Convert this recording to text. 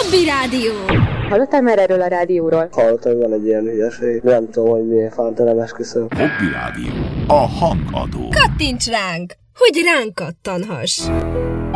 Hobby Rádió. Hallottál már erről a rádióról? Hallottam, hogy van egy ilyen hülyeség. Nem tudom, hogy milyen fanta, nem esküszöm. Hobby Rádió. A hangadó. Kattints ránk, hogy ránk kattanhass.